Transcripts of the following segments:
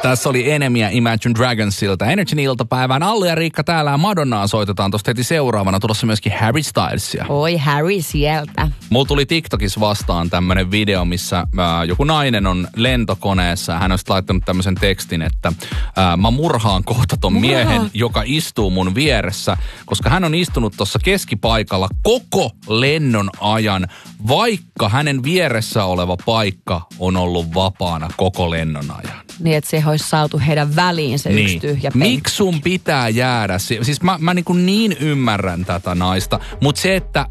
Tässä oli Enemiä Imagine Dragonsilta. Energyn iltapäivään. Allu ja Riikka täällä, Madonnaa soitetaan tosta heti seuraavana. Tulossa myöskin Harry Stylesia. Oi Harry sieltä. Mulla tuli TikTokissa vastaan tämmönen video, missä joku nainen on lentokoneessa. Hän on sitten laittanut tämmöisen tekstin, että mä murhaan kohta ton miehen, joka istuu mun vieressä. Koska hän on istunut tuossa keskipaikalla koko lennon ajan, vaikka hänen vieressä oleva paikka on ollut vapaana koko lennon ajan. Niin, että se olisi saatu heidän väliin se yksi tyhjä penkki. Miksi sun pitää jäädä? Siis mä niin ymmärrän tätä naista, mutta se, että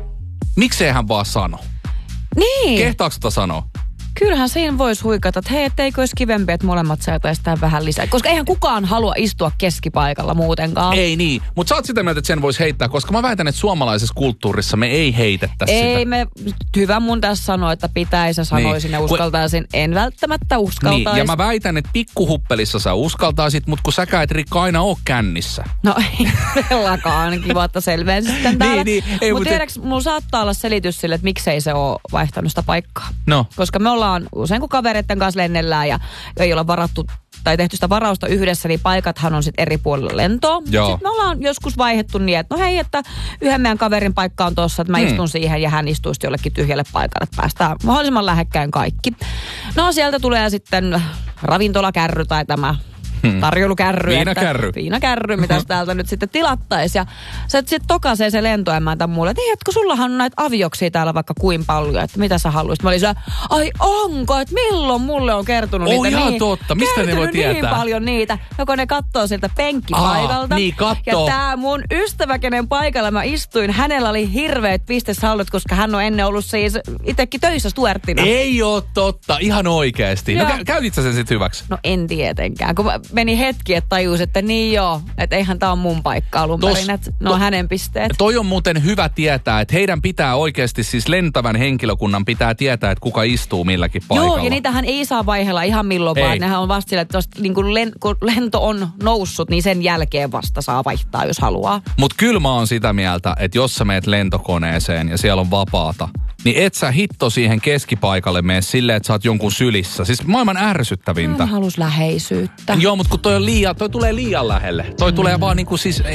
miksei hän vaan sano? Niin. Kehtaako sitä sanoa? Kyllähän siinä voisi huikata, että hei, etteikö olisi kivempi, että molemmat saataisiin tähän vähän lisää. Koska eihän kukaan halua istua keskipaikalla muutenkaan. Ei niin, mutta sä oot sitä mieltä, että sen voisi heittää, koska mä väitän, että suomalaisessa kulttuurissa me ei heitettäisi sitä. Ei me, hyvä mun tässä sanoa, että pitäisi ja sanoisin ja uskaltaisin. En välttämättä uskaltaisi. Niin, ja mä väitän, että pikkuhuppelissa sä uskaltaisit, mutta kun säkään et Riikka aina oo kännissä. No ei todellakaan, kiva, että selvensi sitten täällä. Mutta tiedäks, mulla saattaa olla selitys sille, että miksei se ole vaihtanut sitä paikkaa. No. Koska me ollaan usein kun kavereiden kanssa lennellään ja ei olla varattu tai tehty sitä varausta yhdessä, niin paikathan on sitten eri puolilla lentoa. Sitten me ollaan joskus vaihdettu niin, että no hei, että yhden meidän kaverin paikka on tossa, että mä istun siihen ja hän istuu jollekin tyhjälle paikalle, että päästään mahdollisimman lähekkäin kaikki. No sieltä tulee sitten ravintolakärry tai tämä tarjoulukärry. Viinakärry, mitä täältä nyt sitten tilattaisi. Ja se sitten tokaisee se lentoemäntä mulle, että etkö sullahan on näitä avioksia täällä vaikka kuin paljon, että mitä sä haluaisit. Mä olin se, ai onko, että milloin mulle on kertonut niitä ihan niin. totta, mistä ne voi tietää? Niin paljon niitä, joko ne kattoo sieltä penkkipaikalta. Niin kattoo. Ja tää mun ystävä, kenen paikalla mä istuin, hänellä oli hirveät pisteshallut, koska hän on ennen ollut siis itsekin töissä stuarttina. Ei oo totta, ihan oikeesti. No käytit sä sen sit hyväksi? No en tietenkään, kun meni hetki, että tajus, että niin joo, että eihän tää on mun paikka alun perin, että no hänen pisteet. Toi on muuten hyvä tietää, että heidän pitää oikeasti, siis lentävän henkilökunnan pitää tietää, että kuka istuu milläkin paikalla. Joo, ja niitähän ei saa vaihella ihan milloin, vaan nehän on vasta sillä, että niin kun lento on noussut, niin sen jälkeen vasta saa vaihtaa, jos haluaa. Mut kyllä mä oon sitä mieltä, että jos sä meet lentokoneeseen ja siellä on vapaata, niin et sä hitto siihen keskipaikalle mene silleen, että sä oot jonkun sylissä. Siis maailman ärsyttävintä. Mä halus läheisyyttä. Joo, mutta kun toi tulee liian lähelle. Toi tulee vaan niinku siis,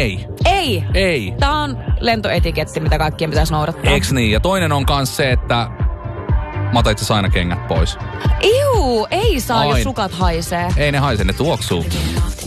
ei. Tää on lentoetiketti, mitä kaikkien pitäisi noudattaa. Eiks niin? Ja toinen on kans se, että mä otan itse aina kengät pois. Ei saa, jos sukat haisee. Ei ne haise, ne tuoksuu.